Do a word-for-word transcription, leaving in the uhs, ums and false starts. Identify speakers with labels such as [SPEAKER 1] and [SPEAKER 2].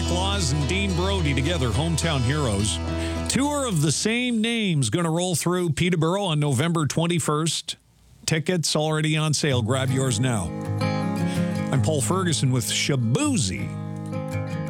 [SPEAKER 1] Laws and Dean Brody together, Hometown Heroes. Tour of the same names going to roll through Peterborough on November twenty-first. Tickets already on sale. Grab yours now. I'm Paul Ferguson with Shaboozey.